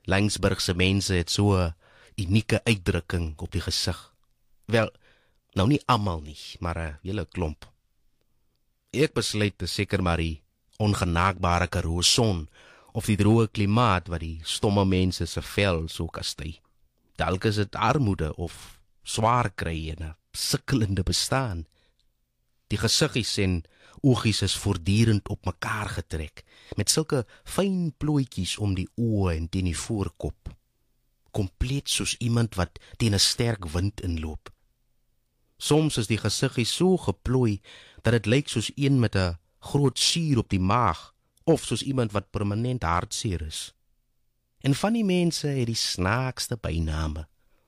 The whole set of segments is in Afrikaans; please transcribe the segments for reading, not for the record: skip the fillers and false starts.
Langsburgse mense het so 'n unieke uitdrukking op die gesig. Wel, nou nie almal nie, maar 'n hele klomp. Ek besluit te seker maar die ongenaakbare Karoo son of die droë klimaat wat die stomme mense se vel so kastei. Dalk is dit armoede of swaar kry en 'n sukkelende bestaan. Die gesiggies en oogies is voortdurend op mekaar getrek, met sulke fyn plooitjies om die oë en teen die voorkop. Kompleet soos iemand wat teen 'n sterk wind inloop. Soms is die gesiggies so geplooi, dat het lyk soos een met 'n groot suur op die maag, of soos iemand wat permanent hartseer is. En van die mense het die snaakste byname.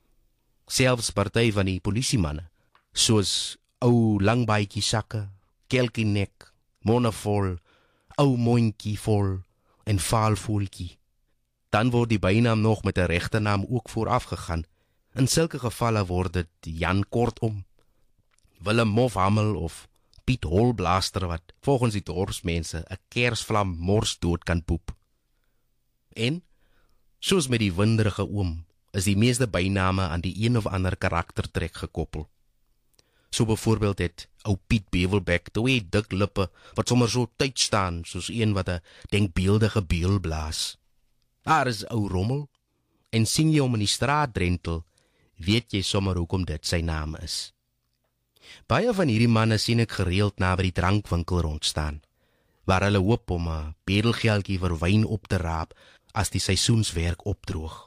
Selfs party van die polisiemanne, soos ou langbaadjie sakke, kelkie nek, mondevol, ou mondjie vol en vaalvoeltjie. Dan word die bynaam nog met 'n regte naam ook vooraf gegaan. In sulke gevalle word dit Jan Kortom, Willem Mofhammel of Piet Holblaster wat volgens die dorpsmense 'n kersvlam mors dood kan poep. En, soos met die winderige oom, is die meeste byname aan die een of ander karaktertrek gekoppel. So byvoorbeeld het ou Piet Bevelbek twee dik lippe wat sommer so tyd staan soos een wat 'n denkbeeldige beel blaas. Daar is ou Rommel, en sien jy hom in die straat drentel, weet jy sommer hoekom dit sy naam is. Baie van hierdie manne sien ek gereeld na by die drankwinkel rondstaan, waar hulle hoop om 'n bedelgeldjie vir wyn op te raap as die seisoenswerk opdroog.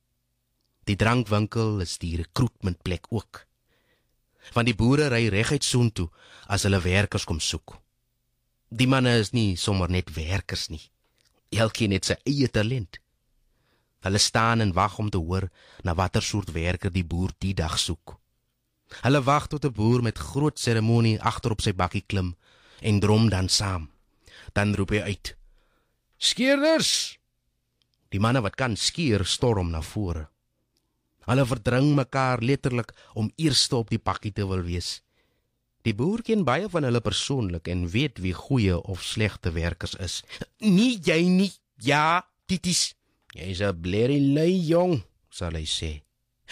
Die drankwinkel is die recruitmentplek ook. Van die boere ry reguit soontoe as hulle werkers kom soek. Die manne is nie sommer net werkers nie. Elkeen het sy eie talent. Hulle staan en wag om te hoor na watter soort werker die boer die dag soek. Hulle wag tot 'n boer met groot seremonie agter op sy bakkie klim en drom dan saam. Dan roep hy uit: "Skeerders!" Die manne wat kan skeer storm na vore. Hulle verdring mekaar letterlik om eerste op die bakkie te wil wees. Die boer ken baie van hulle persoonlik en weet wie goeie of slegte werkers is. "Nie jy nie, ja, tities. Jy's 'n blerrie lui jong," sal hy sê.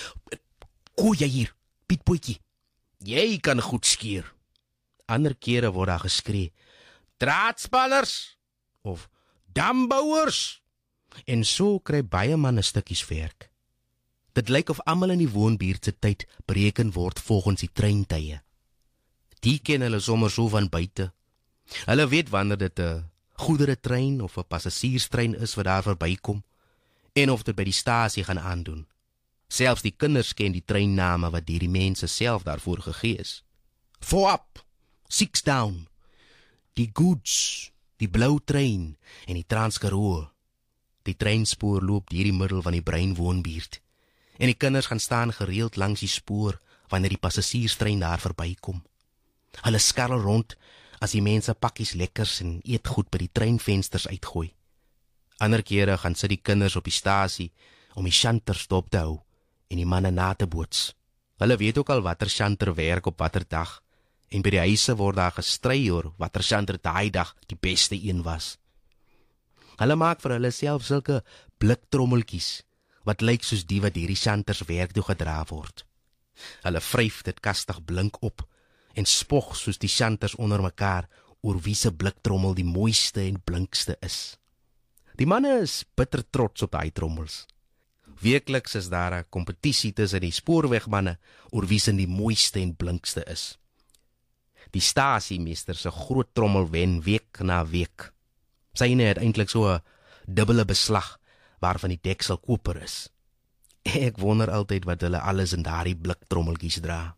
"Gooi jy hier, Piet Boetjie. Jy kan goed skeer." Ander kere word daar geskree: "Draadspanners!" of "dambouers!" En so kry baie manne stukkies werk. Dit lyk of almal in die woonbuurt se tyd bereken word volgens die treintye. Die ken hulle sommer so van buite. Hulle weet wanneer dit 'n goederetrein of 'n passasierstrein is wat daar verbykom, en of dit by die stasie gaan aandoen. Selfs die kinders ken die treinname wat deur die mense self daarvoor gegee is. 4 up, 6 down, die goods, die blou trein en die Transkaroo. Die treinspoor loop deur die middel van die Bruin woonbuurt, en die kinders gaan staan gereeld langs die spoor wanneer die passasierstrein daar verbykom. Hulle skarrel rond as die mense pakkies lekkers en eetgoed by die treinvensters uitgooi. Ander kere gaan sit die kinders op die stasie om die shanters dop te hou en die manne na te boots. Hulle weet ook al watter shanter werk op watter dag, en by die huise word daar gestry oor watter shanter daai dag die beste een was. Hulle maak vir hulle self sulke bliktrommeltjies wat lyk soos die wat hierdie shanters werk toe gedra word. Hulle vryf dit kastig blink op en spog soos die shanters onder mekaar oor wie se bliktrommel die mooiste en blinkste is. Die manne is bitter trots op daai trommels. Weekliks is daar 'n kompetisie tussen die spoorwegmanne oor wie se die mooiste en blinkste is. Die stasiemeester se groot trommel wen week na week. Syne het eintlik so 'n dubbele beslag waarvan die deksel koper is. Ek wonder altyd wat hulle alles in daardie bliktrommeltjies dra.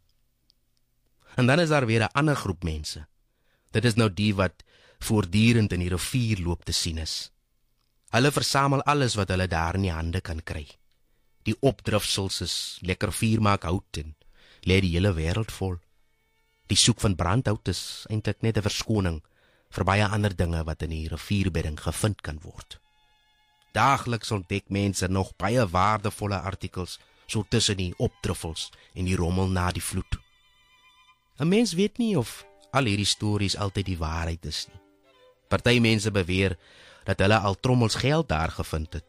En dan is daar weer 'n ander groep mense. Dit is nou die wat voortdurend in die rivier loop te sien is. Hulle versamel alles wat hulle daar in die hande kan kry. Die opdrifsels is lekker vuurmaak hout en lê die hele wêreld vol. Die soek van brandhout is eintlik net 'n verskoning vir baie ander dinge wat in die rivierbedding gevind kan word. Daagliks ontdek mense nog baie waardevolle artikels so tussen die opdriffels en die rommel na die vloed. 'n Mens weet nie of al hierdie stories altyd die waarheid is nie. Party mense beweer dat hulle al trommels geld daar gevind het.